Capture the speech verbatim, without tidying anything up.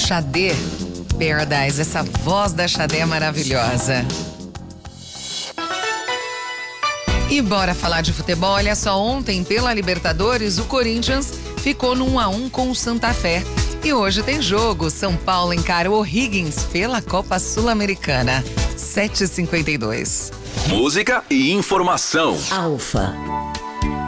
Xadê. Paradise, essa voz da Xadê é maravilhosa. E bora falar de futebol. Olha só, ontem pela Libertadores o Corinthians ficou no um a um com o Santa Fé. E hoje tem jogo. São Paulo encara o O'Higgins pela Copa Sul-Americana. sete e cinquenta e dois. Música e informação. Alfa.